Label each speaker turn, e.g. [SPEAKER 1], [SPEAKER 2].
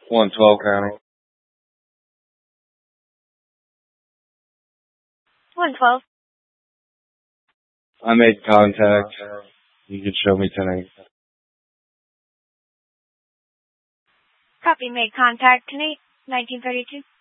[SPEAKER 1] 112 County.
[SPEAKER 2] 112.
[SPEAKER 1] I made contact. You could show me tonight.
[SPEAKER 2] Copy, made contact tonight, 1932.